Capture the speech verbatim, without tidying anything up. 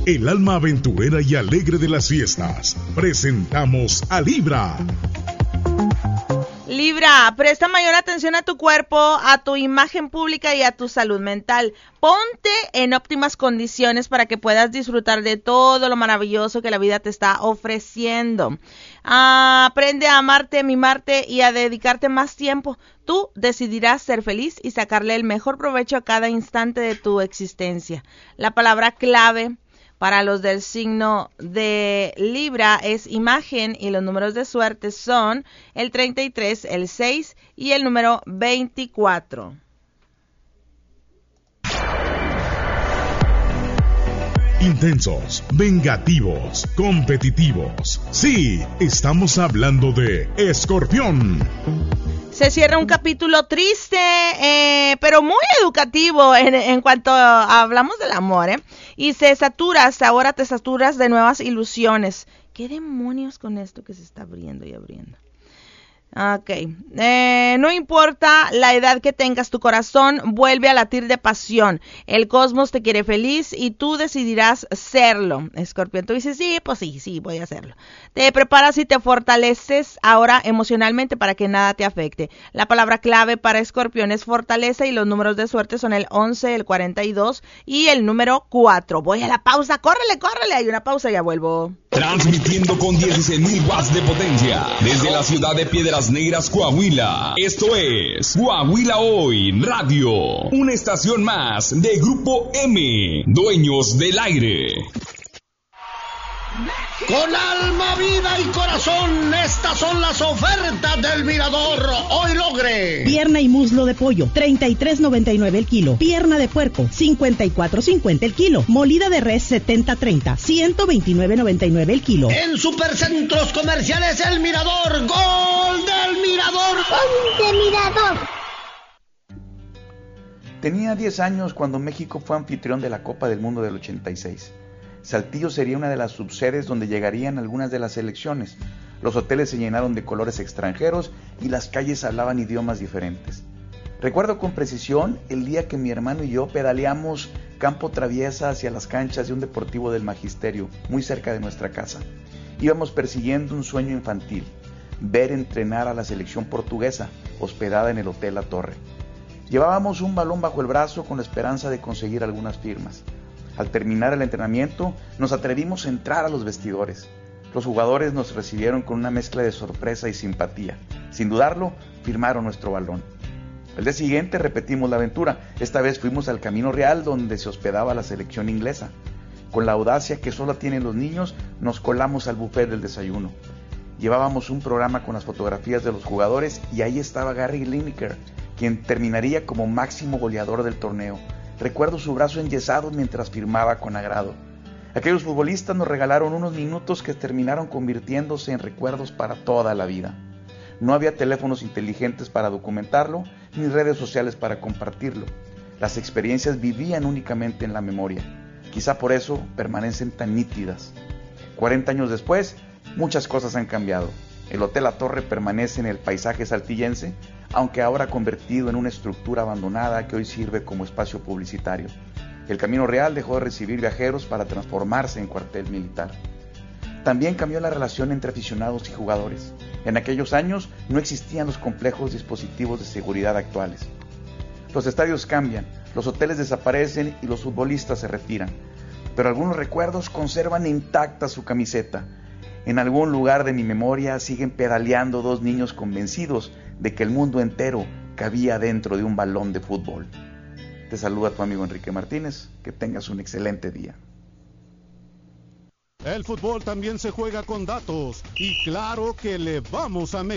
el alma aventurera y alegre de las fiestas. Presentamos a Libra. Libra, presta mayor atención a tu cuerpo, a tu imagen pública y a tu salud mental. Ponte en óptimas condiciones para que puedas disfrutar de todo lo maravilloso que la vida te está ofreciendo. Aprende a amarte, a mimarte y a dedicarte más tiempo. Tú decidirás ser feliz y sacarle el mejor provecho a cada instante de tu existencia. La palabra clave para los del signo de Libra es imagen y los números de suerte son el treinta y tres, el seis y el número veinticuatro. Intensos, vengativos, competitivos. Sí, estamos hablando de Escorpión. Se cierra un capítulo triste, eh, pero muy educativo en, en cuanto a, hablamos del amor, ¿eh? Y se saturas, ahora te saturas de nuevas ilusiones. ¿Qué demonios con esto que se está abriendo y abriendo? Ok, eh, no importa la edad que tengas, tu corazón vuelve a latir de pasión. El cosmos te quiere feliz y tú decidirás serlo. Escorpión, tú dices, sí, pues sí, sí, voy a hacerlo. Te preparas y te fortaleces ahora emocionalmente para que nada te afecte. La palabra clave para Escorpión es fortaleza y los números de suerte son el once, el cuarenta y dos y el número cuatro. Voy a la pausa, córrele, córrele, hay una pausa, ya vuelvo. Transmitiendo con dieciséis mil watts de potencia desde la ciudad de Piedras Negras, Coahuila. Esto es Coahuila Hoy Radio, una estación más de Grupo M, dueños del aire. Con alma, vida y corazón, estas son las ofertas del Mirador. Hoy logre. Pierna y muslo de pollo, treinta y tres noventa y nueve el kilo. Pierna de puerco, cincuenta y cuatro cincuenta el kilo. Molida de res, setenta treinta, ciento veintinueve noventa y nueve el kilo. En Supercentros Comerciales El Mirador, gol del Mirador. ¡Gol del Mirador! Tenía diez años cuando México fue anfitrión de la Copa del Mundo del ochenta y seis. Saltillo sería una de las subsedes donde llegarían algunas de las selecciones. Los hoteles se llenaron de colores extranjeros y las calles hablaban idiomas diferentes. Recuerdo con precisión el día que mi hermano y yo pedaleamos campo traviesa hacia las canchas de un deportivo del Magisterio, muy cerca de nuestra casa. Íbamos persiguiendo un sueño infantil, ver entrenar a la selección portuguesa, hospedada en el Hotel La Torre. Llevábamos un balón bajo el brazo con la esperanza de conseguir algunas firmas. Al terminar el entrenamiento, nos atrevimos a entrar a los vestidores. Los jugadores nos recibieron con una mezcla de sorpresa y simpatía. Sin dudarlo, firmaron nuestro balón. El día siguiente repetimos la aventura. Esta vez fuimos al Camino Real, donde se hospedaba la selección inglesa. Con la audacia que solo tienen los niños, nos colamos al buffet del desayuno. Llevábamos un programa con las fotografías de los jugadores y ahí estaba Gary Lineker, quien terminaría como máximo goleador del torneo. Recuerdo su brazo enyesado mientras firmaba con agrado. Aquellos futbolistas nos regalaron unos minutos que terminaron convirtiéndose en recuerdos para toda la vida. No había teléfonos inteligentes para documentarlo, ni redes sociales para compartirlo. Las experiencias vivían únicamente en la memoria. Quizá por eso permanecen tan nítidas. cuarenta años después, muchas cosas han cambiado. El Hotel La Torre permanece en el paisaje saltillense, aunque ahora convertido en una estructura abandonada que hoy sirve como espacio publicitario. El Camino Real dejó de recibir viajeros para transformarse en cuartel militar. También cambió la relación entre aficionados y jugadores. En aquellos años no existían los complejos dispositivos de seguridad actuales. Los estadios cambian, los hoteles desaparecen y los futbolistas se retiran. Pero algunos recuerdos conservan intacta su camiseta. En algún lugar de mi memoria siguen pedaleando dos niños convencidos de que el mundo entero cabía dentro de un balón de fútbol. Te saluda tu amigo Enrique Martínez. Que tengas un excelente día. El fútbol también se juega con datos y claro que le vamos a México.